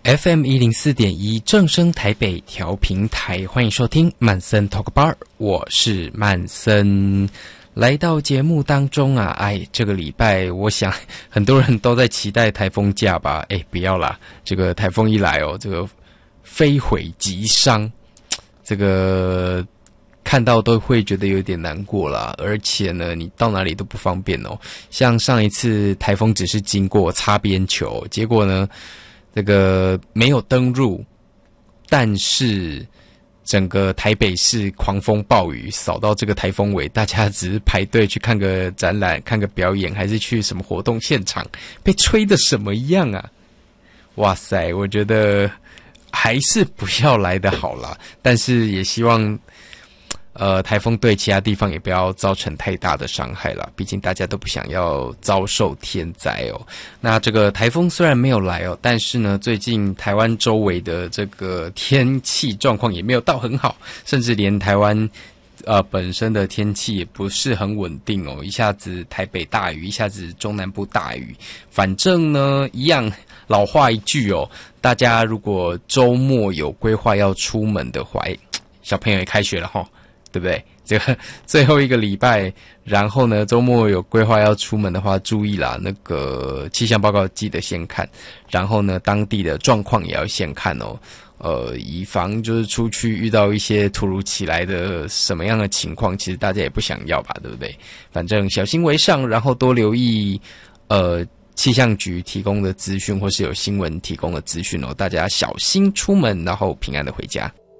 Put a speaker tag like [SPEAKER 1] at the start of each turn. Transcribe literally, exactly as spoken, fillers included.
[SPEAKER 1] F M 一零四点一正声台北调频台，欢迎收听曼森 Talk Bar， 我是曼森。来到节目当中啊，哎，这个礼拜我想很多人都在期待台风假吧？哎，不要啦，这个台风一来哦，这个非毁即伤，这个看到都会觉得有点难过啦。而且呢，你到哪里都不方便哦。像上一次台风只是经过擦边球，结果呢，这个没有登入，但是整个台北市狂风暴雨扫到这个台风尾，大家只是排队去看个展览、看个表演，还是去什么活动现场，被吹得什么样啊？哇塞，我觉得还是不要来的好啦。但是也希望呃，台风对其他地方也不要造成太大的伤害啦，毕竟大家都不想要遭受天灾哦。那这个台风虽然没有来哦，但是呢，最近台湾周围的这个天气状况也没有到很好，甚至连台湾呃本身的天气也不是很稳定哦，一下子台北大雨，一下子中南部大雨，反正呢，一样老话一句哦，大家如果周末有规划要出门的话，诶小朋友也开学了齁。对不对？这个最后一个礼拜，然后呢，周末有规划要出门的话，注意啦，那个气象报告记得先看，然后呢，当地的状况也要先看哦，呃，以防就是出去遇到一些突如其来的什么样的情况，其实大家也不想要吧，对不对？反正小心为上，然后多留意呃气象局提供的资讯，或是有新闻提供的资讯哦，大家小心出门，然后平安的回家。